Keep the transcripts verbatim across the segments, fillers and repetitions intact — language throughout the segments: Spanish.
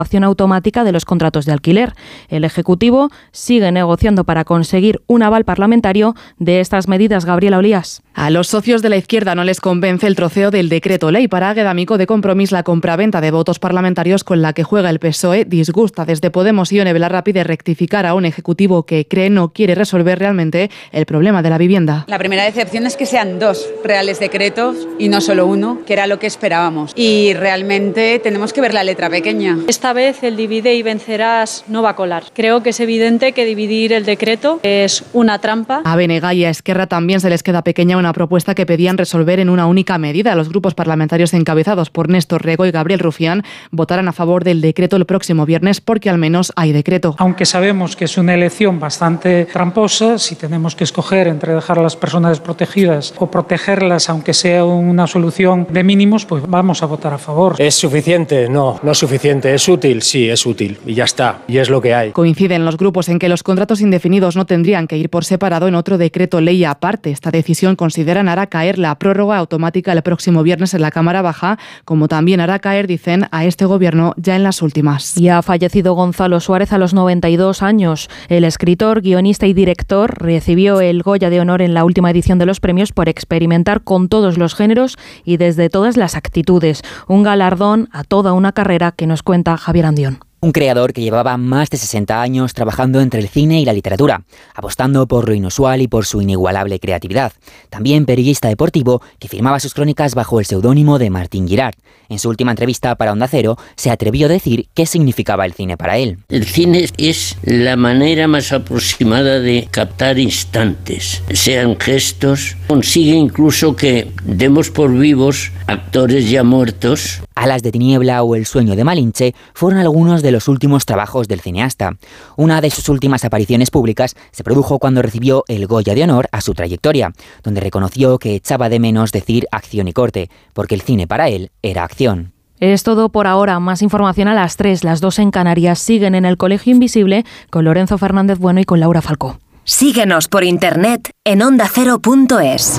automática de los contratos de alquiler. El Ejecutivo sigue negociando para conseguir un aval parlamentario de estas medidas. Gabriela Olías. A los socios de la izquierda no les convence el troceo del decreto ley. Para Águeda Amico de Compromís, la compraventa de votos parlamentarios con la que juega el P S O E disgusta. Desde Podemos, Ione Belarra pide rectificar a un Ejecutivo que cree no quiere resolver realmente el problema de la vivienda. La primera decepción es que sean dos reales decretos y no solo uno, que era lo que esperábamos. Y realmente tenemos que ver la letra pequeña. Esta vez el divide y vencerás no va a colar. Creo que es evidente que dividir el decreto es una trampa. A B N G y a Esquerra también se les queda pequeña una propuesta que pedían resolver en una única medida. Los grupos parlamentarios encabezados por Néstor Rego y Gabriel Rufián votarán a favor del decreto el próximo viernes porque al menos hay decreto. Aunque sabemos que es una elección bastante tramposa, si tenemos que escoger entre dejar a las personas desprotegidas o protegerlas, aunque sea una solución de mínimos, pues vamos a votar a favor. ¿Es suficiente? No, no es suficiente. ¿Es útil? Sí, es útil. Y ya está. Y es lo que hay. Coinciden los grupos en que los contratos indefinidos no tendrían que ir por separado en otro decreto ley aparte. Esta decisión, consideran, hará caer la prórroga automática el próximo viernes en la Cámara Baja, como también hará caer, dicen, a este gobierno ya en las últimas. Y ha fallecido Gonzalo Suárez a los noventa y dos años. El escritor, guionista y director recibió el Goya de Honor en la última edición de los premios por experimentar con todos los géneros y desde todas las actitudes. Un galardón a toda una carrera que nos cuenta Javier Andión. Un creador que llevaba más de sesenta años trabajando entre el cine y la literatura, apostando por lo inusual y por su inigualable creatividad. También periodista deportivo que firmaba sus crónicas bajo el seudónimo de Martín Girard. En su última entrevista para Onda Cero, se atrevió a decir qué significaba el cine para él. El cine es la manera más aproximada de captar instantes, sean gestos. Consigue incluso que demos por vivos actores ya muertos. Alas de tiniebla o El sueño de Malinche fueron algunos de los últimos trabajos del cineasta. Una de sus últimas apariciones públicas se produjo cuando recibió el Goya de Honor a su trayectoria, donde reconoció que echaba de menos decir acción y corte, porque el cine para él era acción. Es todo por ahora. Más información a las tres, las dos en Canarias. Siguen en el Colegio Invisible con Lorenzo Fernández Bueno y con Laura Falcó. Síguenos por internet en onda cero punto es.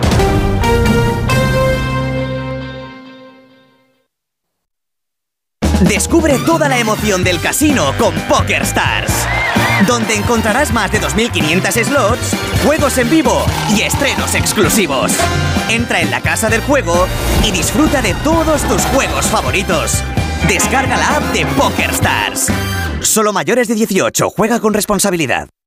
Descubre toda la emoción del casino con PokerStars, donde encontrarás más de dos mil quinientos slots, juegos en vivo y estrenos exclusivos. Entra en la casa del juego y disfruta de todos tus juegos favoritos. Descarga la app de PokerStars. Solo mayores de dieciocho, juega con responsabilidad.